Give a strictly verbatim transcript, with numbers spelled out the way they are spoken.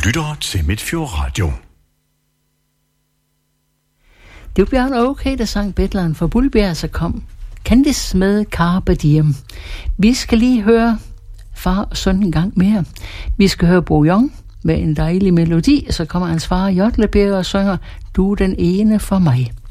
lytter til Midtfjord Radio. Det var Bjørn Okay, der sang Betleren for Bullbjerg, så kom Candice med Carpe Diem. Vi skal lige høre far og søn en gang mere. Vi skal høre Bo Jong med en dejlig melodi, så kommer hans far Jotlebjerg og synger Du er den ene for mig.